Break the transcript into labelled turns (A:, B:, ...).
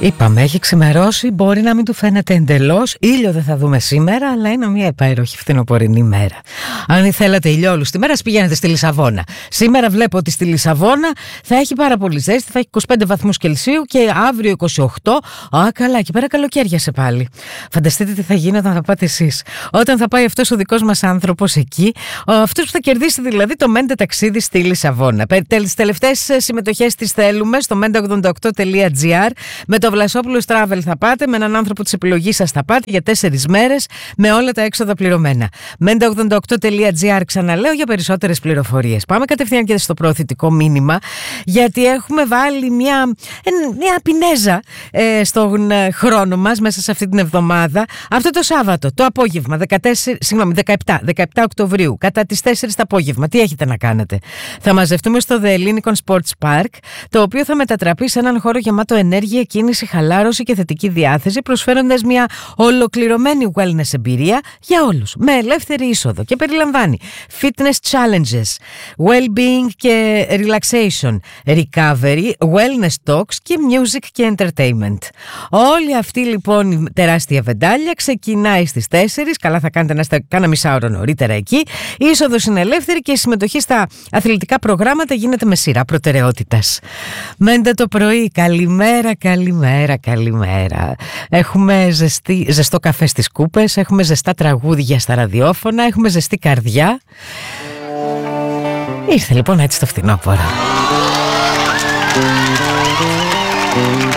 A: Είπαμε, έχει ξημερώσει, μπορεί να μην του φαίνεται εντελώς. Ήλιο δεν θα δούμε σήμερα, αλλά είναι μια υπέροχη φθινοπορεινή μέρα. Αν θέλατε ηλιόλου τη μέρα, πηγαίνετε στη Λισαβόνα. Σήμερα βλέπω ότι στη Λισαβόνα θα έχει πάρα πολύ ζέστη, θα έχει 25 βαθμούς Κελσίου και αύριο 28. Καλά, εκεί πέρα καλοκαίριασε πάλι. Φανταστείτε τι θα γίνει όταν θα πάτε εσείς. Όταν θα πάει αυτός ο δικός μας άνθρωπος εκεί, αυτός που θα κερδίσει δηλαδή το Μέντε ταξίδι στη Λισαβόνα. Τις τελευταίες συμμετοχές τις θέλουμε στο mende88.gr. Με το Βλασόπουλος Travel θα πάτε, με έναν άνθρωπο της επιλογής σας θα πάτε για 4 μέρες με όλα τα έξοδα πληρωμένα. mende88.gr, ξαναλέω, για περισσότερες πληροφορίες. Πάμε κατευθείαν και στο προωθητικό μήνυμα, γιατί έχουμε βάλει μια πινέζα στον χρόνο μας μέσα σε αυτή την εβδομάδα. Αυτό το Σάββατο, το απόγευμα, 17 Οκτωβρίου, κατά τις 4 το απόγευμα, τι έχετε να κάνετε? Θα μαζευτούμε στο The Lincoln Sports Park, το οποίο θα μετατραπεί σε έναν χώρο γεμάτο ενέργεια, κίνηση, χαλάρωση και θετική διάθεση, προσφέροντας μια ολοκληρωμένη wellness εμπειρία για όλους, με ελεύθερη είσοδο, και περιλαμβάνει fitness challenges, well-being και relaxation, recovery, wellness talks και music και entertainment. Όλη αυτή λοιπόν η τεράστια βεντάλια ξεκινάει στις 4, καλά θα κάνετε να είστε κάνα μισάωρο νωρίτερα εκεί. Η είσοδος είναι ελεύθερη και η συμμετοχή στα αθλητικά προγράμματα γίνεται με σειρά προτεραιότητας. Μέντε το πρωί, καλημέρα, καλημέρα, καλημέρα. Έχουμε ζεστό καφέ στις κούπες, έχουμε ζεστά τραγούδια στα ραδιόφωνα, έχουμε ζεστή καρδιά. Ήρθε λοιπόν έτσι το φθινόπωρο.